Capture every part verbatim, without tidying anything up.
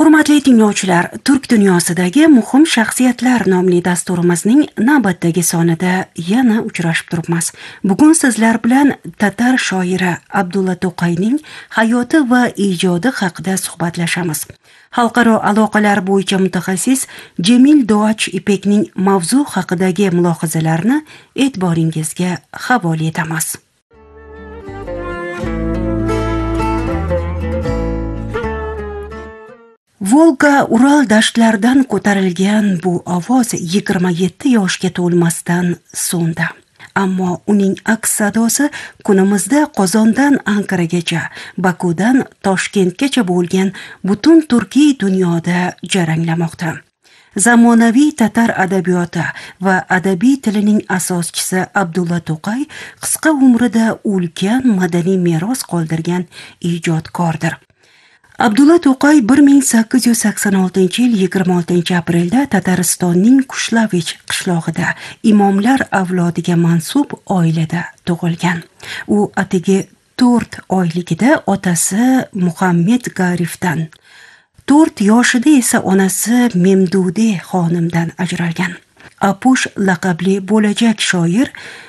Hurmatli tinglovchilar, Turk dunyosidagi muhim shaxsiyatlar nomli dasturimizning navbatdagi sonida yana uchrashib turibmiz. Bugun sizlar bilan tatar shoiri Abdulla To'qayning hayoti va ijodi haqida suhbatlashamiz. Xalqaro aloqalar bo'yicha mutaxassis Jamil Doach Ipekning mavzu haqidagi mulohazalarini e'tiboringizga havola etamiz. Volga Ural dashtlaridan ko'tarilgan bu ovoz yigirma yetti yoshga to'lmasdan so'ndi. Ammo uning aks sadosi kunimizda Qozondan Ankaragacha, Bakudan Toshkentgacha bo'lgan butun turkiy dunyoda jaranglamoqda. Zamonaviy tatar adabiyoti va adabiy tilining asoschisi Abdulla To'qay qisqa umrida ulkan madaniy meros qoldirgan ijodkordir. Abdulla To'qay bir ming sakkiz yuz sakson oltinchi yil yigirma oltinchi aprelda Tataristonning Kushlavich qishlog'ida imomlar avlodiga mansub oilada tug'ilgan. U atigi to'rt oyligida otasi Muhammad Garifdan, to'rt yoshida esa onasi Memdude xonimdan ajralgan. Apush laqabli bo'lajak shoir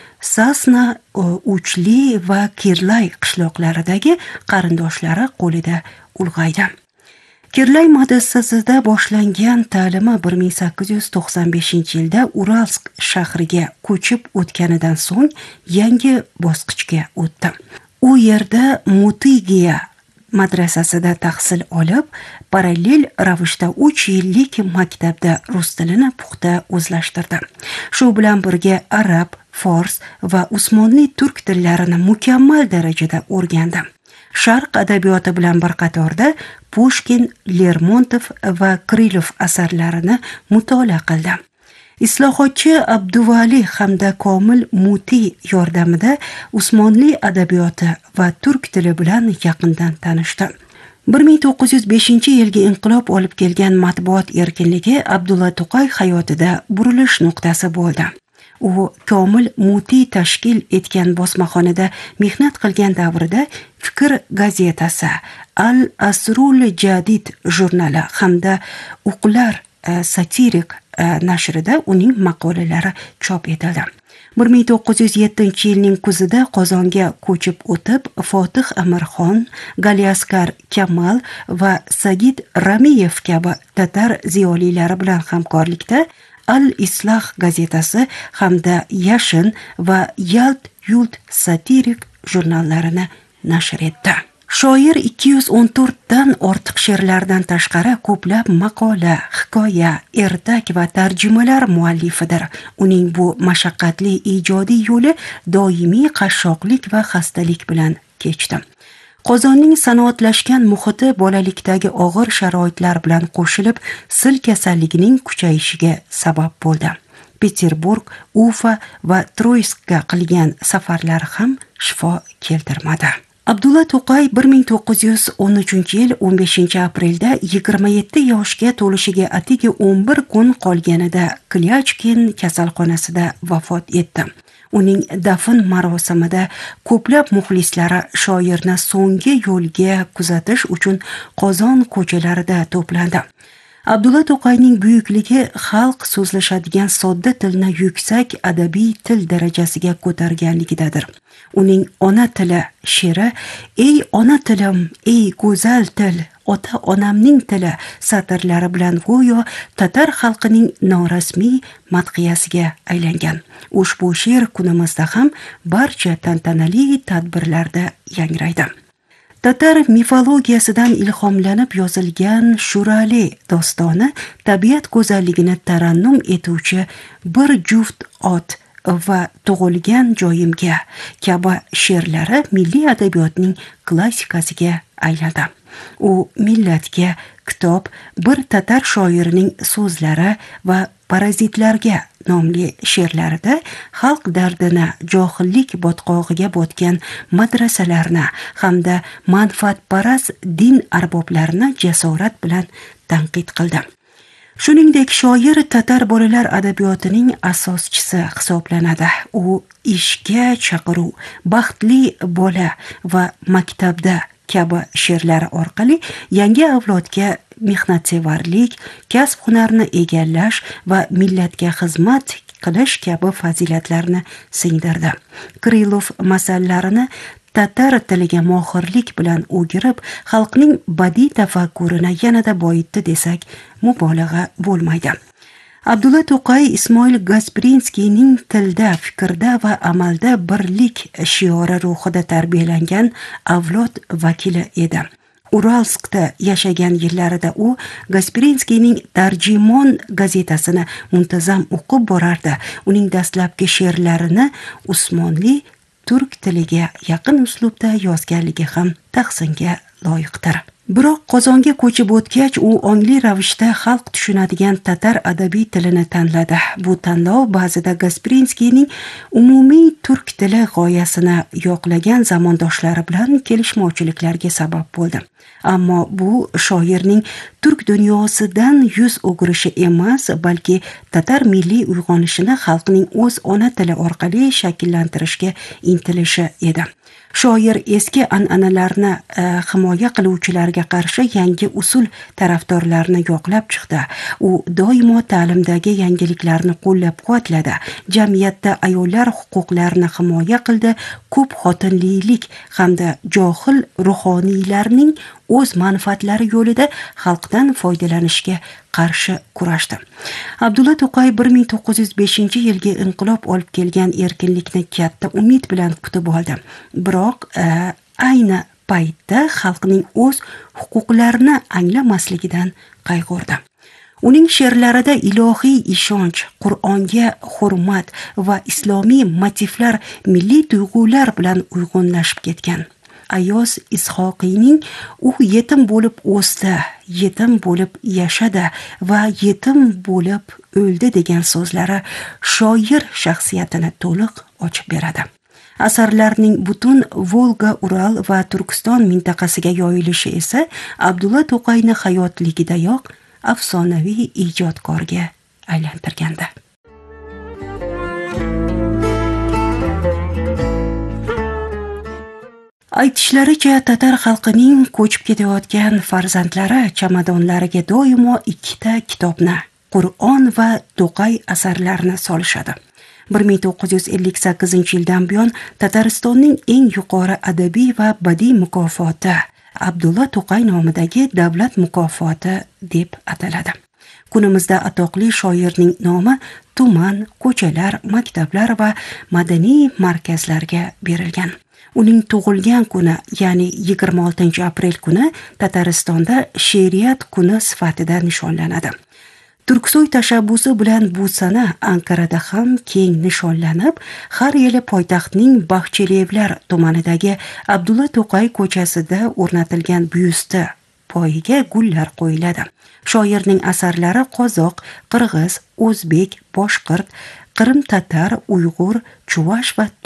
Sasna, Uchli va Kirlay qishloqlaridagi qarindoshlari qo'lida ulg'aydi. Kirlay madrasasida boshlangan ta'limi bir ming sakkiz yuz to'qson beshinchi yilda Uralsk shahriga ko'chib o'tganidan so'ng yangi bosqichga o'tdi. U yerda Mutigiya madrasasida tahsil olib, parallel ravishda uch yillik maktabda rus tilini puxta o'zlashtirdi. Shu bilan birga arab, fors va usmonli turk tillarini mukammal darajada o'rgandi. Sharq adabiyoti bilan bir qatorda Pushkin, Lermontov va Krylov asarlarini mutolaa qildi. Islohotchi Abduvali hamda Komil Muti yordamida Usmonli adabiyoti va turk tili bilan yaqindan tanishdi. bir ming to'qqiz yuz beshinchi yilgi inqilob olib kelgan matbuot erkinligi Abdulla To'qay hayotida burilish nuqtasi bo'ldi. U Komil Muti tashkil etgan bosmaxonada mehnat qilgan davrida Fikr gazetasi, Al-Asrul Jadid jurnali hamda O'qlar satirik nashrida uning maqolalari chop etildi. bir ming to'qqiz yuz yettinchi yilning kuzida Qozonga ko'chib o'tib, Fotih Amirxon, Galiaskar Kamal va Sagid Ramiyev kabi tatar ziyolilari bilan hamkorlikda Al-Islah gazetasi hamda Yashin va Yalt Yult satirik jurnallarini nashr etdi. Shoir ikki yuz o'n to'rt dan ortiq she'rlardan tashqari ko'plab maqola, hikoya, ertak va tarjimalar muallifidir. Uning bu mashaqqatli ijodiy yo'li doimiy qashshoqlik va xastalik bilan kechdi. Qozonning sanoatlashgan muhiti bolalikdagi og'ir sharoitlar bilan qo'shilib, sil kasalligining kuchayishiga sabab bo'ldi. Peterburg, Ufa va Troyskka qilgan safarlari ham shifo keltirmadi. Abdulla To'qay bir ming to'qqiz yuz o'n uchinchi yil o'n beshinchi aprelda yigirma yetti yoshga to'lishiga atigi o'n bir kun qolganida Klyachkin kasalxonasida vafot etdi. Uning dafn marosimida ko'plab muxlislari shoirni so'nggi yo'lga kuzatish uchun Qozon ko'chalarida to'plandi. Abdulla To'qayning buyukligi xalq so'zlashadigan sodda tilni yuksak adabiy til darajasiga ko'targanligidadir. Uning ona tili she'ri "Ey ona tilim, ey go'zal til, ota onamning tili" satrlari bilan go'yo tatar xalqining norasmiy madhiyasiga aylangan. Ushbu she'r kunimizda ham barcha tantanali tadbirlarda yangraydi. Tatar mifologiyasidan ilhomlanib yozilgan Shurali dostoni tabiat go'zalligini tarannum etuvchi bir juft ot va tug'ilgan joyimga kabi she'rlari milliy adabiyotning klassikasiga aylandi. U millatga kitob, bir tatar shoirining so'zlari va parazitlarga nomli she'rlarida xalq dardini, johillik botqog'iga botgan madrasalarni hamda manfaatparast din arboblarini jasorat bilan tanqid qildi. Shuningdek, shoir tatar bolalar adabiyotining asoschisi hisoblanadi. U ishga chaqiruv, baxtli bola va maktabda kabi she'rlari orqali yangi avlodga mehnatsevarlik, kasb hunarni egallash va millatga xizmat qilish kabi fazilatlarni singdirdi. Krylov masalalarini tatar tiliga mohirlik bilan o'girib, xalqning badiiy tafakkurini yanada boyitdi desak mubolag'a bo'lmaydi. Abdulla To'qay Ismoil Gasprinskiyning tilda, fikrda va amalda birlik shiori ruhida tarbiyalangan avlod vakili edi. Uralskda yashagan yillarida u Gasprinskiyning Tarjimon gazetasini muntazam o'qib borardi. Uning dastlabki she'rlarini Usmonli turk tiliga yaqin uslubda yozganligi ham tahsinga loyiqdir. Biroq Qozonga ko'chib o'tgach, u ongli ravishda xalq tushunadigan tatar adabiy tilini tanladi. Bu tanlov ba'zida Gasprinskiyning umumiy turk tili g'oyasini yoqlagan zamondoshlari bilan kelishmovchiliklarga sabab bo'ldi. Ammo bu shoirning turk dunyosidan yuz o'girishi emas, balki tatar milliy uyg'onishini xalqning o'z ona tili orqali shakllantirishga intilishi edi. Shoir eski an'analarni e, himoya qiluvchilarga qarshi yangi usul tarafdorlarini yo'qlab chiqdi. U doimo ta'limdagi yangiliklarni qo'llab-quvvatladi. Jamiyatda ayollar huquqlarini himoya qildi. Ko'p xotinlilik hamda johil ruhoniylarning o'z manfaatlari yo'lida xalqdan foydalanishga qarshi kurashdi. Abdulla To'qay bir ming to'qqiz yuz beshinchi yilgi inqilob olib kelgan erkinlikni katta umid bilan kutib oldi. Biroq e, ayni paytda xalqning o'z huquqlarini anglamasligidan qayg'urdi. Uning she'rlarida ilohiy ishonch, Qur'onga hurmat va islomiy motivlar milliy tuyg'ular bilan uyg'unlashib ketgan. Ayoz Ishoqiyning u yetim bo'lib o'sdi, yetim bo'lib yashadi va yetim bo'lib o'ldi degan so'zlari shoir shaxsiyatini to'liq ochib beradi. Asarlarning butun Volga, Ural va Turkiston mintaqasiga yoyilishi esa Abdulla To'qayni hayotligidayoq afsonaviy ijodkorga aylantirgandi. Aytishlaricha, tatar xalqining ko'chib ketayotgan farzandlari chamadonlariga doimo ikkita kitobni, Qur'on va To'qay asarlarini solishadi. bir ming to'qqiz yuz ellik sakkizinchi yildan buyon Tataristonning eng yuqori adabiy va badiiy mukofoti Abdulla To'qay nomidagi davlat mukofoti deb ataladi. Kunimizda atoqli shoirning nomi tuman, ko'chalar, maktablar va madaniy markazlarga berilgan. Uning tug'ilgan kuni, ya'ni yigirma oltinchi aprel kuni Tataristonda she'riyat kuni sifatida nishonlanadi. Turksoy tashabbusi bilan bu sana Ankarada ham keng nishonlanib, har yili poytaxtning Baxchelevlar tumanidagi Abdulla To'qay ko'chasida o'rnatilgan byusti poyiga gullar qo'yiladi. Shoirning asarlari qozoq, qirg'iz, o'zbek, boshqirt, qirim tatar, uyg'ur, chuvash va